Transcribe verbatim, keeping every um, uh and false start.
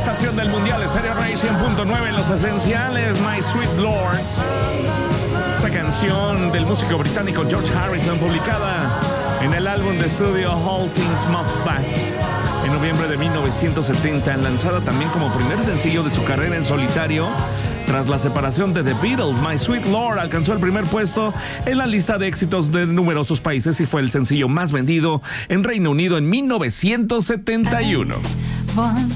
estación del Mundial Stereo Rey cien punto nueve en los esenciales, My Sweet Lord. Esa canción del músico británico George Harrison, publicada en el álbum de estudio All Things Must Pass en noviembre de mil novecientos setenta, lanzada también como primer sencillo de su carrera en solitario. Tras la separación de The Beatles, My Sweet Lord alcanzó el primer puesto en la lista de éxitos de numerosos países y fue el sencillo más vendido en Reino Unido en mil novecientos setenta y uno.